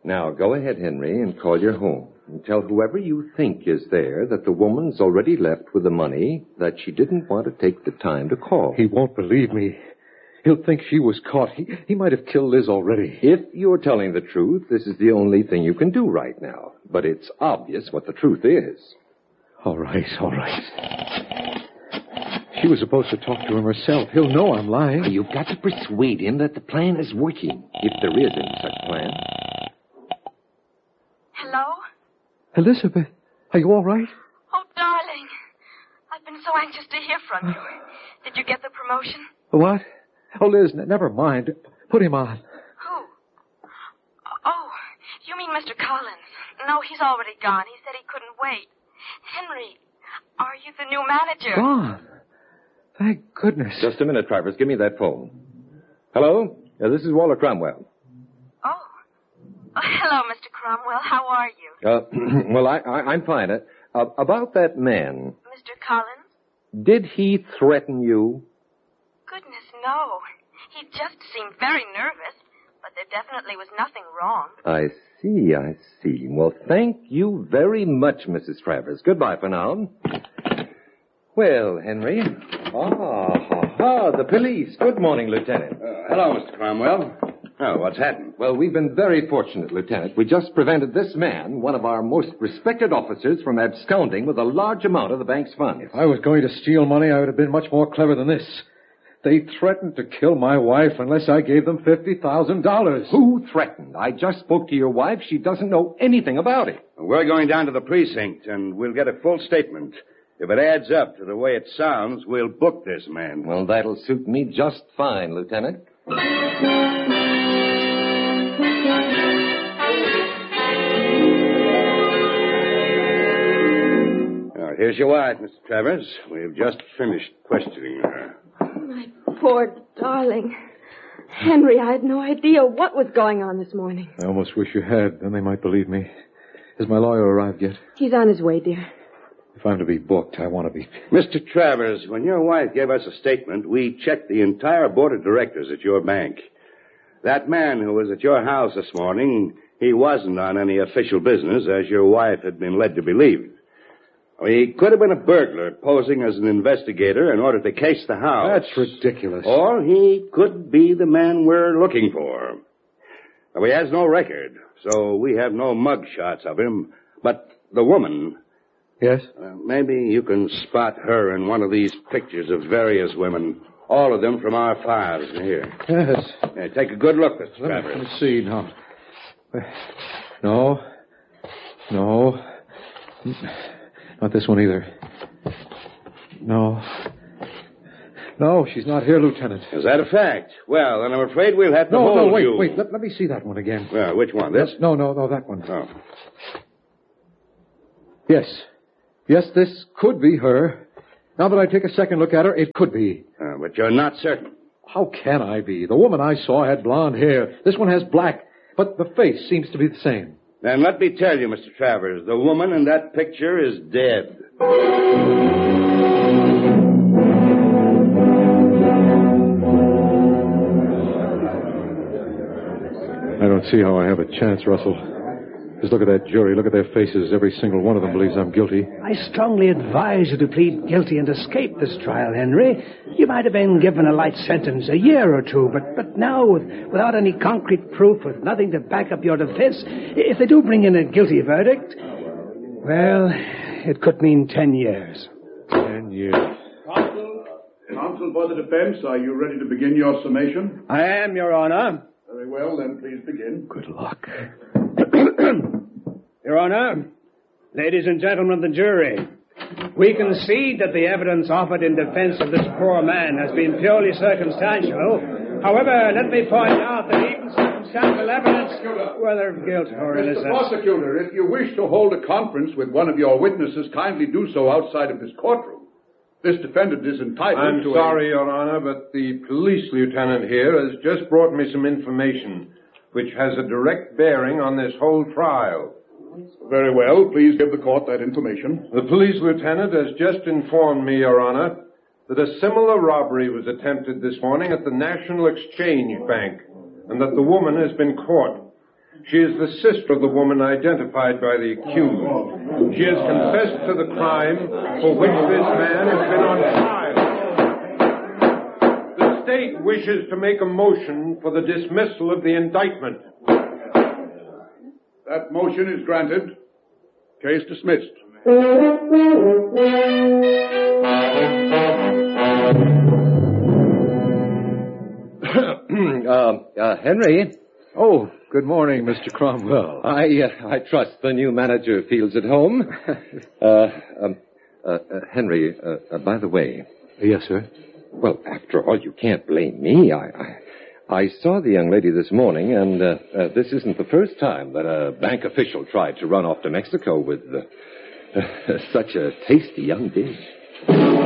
Now, go ahead, Henry, and call your home. And tell whoever you think is there that the woman's already left with the money, that she didn't want to take the time to call. He won't believe me. He'll think she was caught. He might have killed Liz already. If you're telling the truth, this is the only thing you can do right now. But it's obvious what the truth is. All right. She was supposed to talk to him herself. He'll know I'm lying. You've got to persuade him that the plan is working, if there is any such plan. Hello? Elizabeth, are you all right? Oh, darling. I've been so anxious to hear from you. Did you get the promotion? What? Oh, Liz, never mind. Put him on. Who? Oh, you mean Mr. Collins. No, he's already gone. He said he couldn't wait. Henry, are you the new manager? Gone. Thank goodness. Just a minute, Travers. Give me that phone. Hello? This is Walter Cromwell. Oh, hello, Mr. Cromwell. How are you? Well, I'm fine. About that man. Mr. Collins? Did he threaten you? Goodness, no. He just seemed very nervous, but there definitely was nothing wrong. I see. Well, thank you very much, Mrs. Travers. Goodbye for now. Well, Henry. The police. Good morning, Lieutenant. Hello, Mr. Cromwell. Oh, what's happened? Well, we've been very fortunate, Lieutenant. We just prevented this man, one of our most respected officers, from absconding with a large amount of the bank's funds. If I was going to steal money, I would have been much more clever than this. They threatened to kill my wife unless I gave them $50,000. Who threatened? I just spoke to your wife. She doesn't know anything about it. We're going down to the precinct, and we'll get a full statement. If it adds up to the way it sounds, we'll book this man. Well, that'll suit me just fine, Lieutenant. Here's your wife, Mr. Travers. We've just finished questioning her. My poor darling. Henry, I had no idea what was going on this morning. I almost wish you had. Then they might believe me. Has my lawyer arrived yet? He's on his way, dear. If I'm to be booked, I want to be... Mr. Travers, when your wife gave us a statement, we checked the entire board of directors at your bank. That man who was at your house this morning, he wasn't on any official business, as your wife had been led to believe. He could have been a burglar posing as an investigator in order to case the house. That's ridiculous. Or he could be the man we're looking for. Now, he has no record, so we have no mug shots of him. But the woman... Yes? Maybe you can spot her in one of these pictures of various women. All of them from our files here. Yes. Yeah, take a good look, Mr. Travers. Let me see now. No. Not this one either. No, she's not here, Lieutenant. Is that a fact? Well, then I'm afraid we'll have to hold you. Wait. Let me see that one again. Well, which one? This? No, that one. Oh. Yes, this could be her. Now that I take a second look at her, it could be. But you're not certain. How can I be? The woman I saw had blonde hair. This one has black, but the face seems to be the same. Then let me tell you, Mr. Travers, the woman in that picture is dead. I don't see how I have a chance, Russell. Just look at that jury. Look at their faces. Every single one of them believes I'm guilty. I strongly advise you to plead guilty and escape this trial, Henry. You might have been given a light sentence, a year or two, but now, without any concrete proof, with nothing to back up your defense, if they do bring in a guilty verdict, well, it could mean 10 years. 10 years. Counsel for the defense, are you ready to begin your summation? I am, Your Honor. Very well, then please begin. Good luck. Your Honor, ladies and gentlemen of the jury, we concede that the evidence offered in defense of this poor man has been purely circumstantial. However, let me point out that even circumstantial evidence, whether of guilt or innocence... Mr. Prosecutor, if you wish to hold a conference with one of your witnesses, kindly do so outside of this courtroom. This defendant is entitled to... I'm sorry, Your Honor, but the police lieutenant here has just brought me some information which has a direct bearing on this whole trial. Very well. Please give the court that information. The police lieutenant has just informed me, Your Honor, that a similar robbery was attempted this morning at the National Exchange Bank, and that the woman has been caught. She is the sister of the woman identified by the accused. She has confessed to the crime for which this man has been on trial. The state wishes to make a motion for the dismissal of the indictment. That motion is granted. Case dismissed. Henry. Oh, good morning, Mr. Cromwell. I trust the new manager feels at home. Henry, by the way. Yes, sir? Well, after all, you can't blame me. I saw the young lady this morning, and this isn't the first time that a bank official tried to run off to Mexico with such a tasty young dish.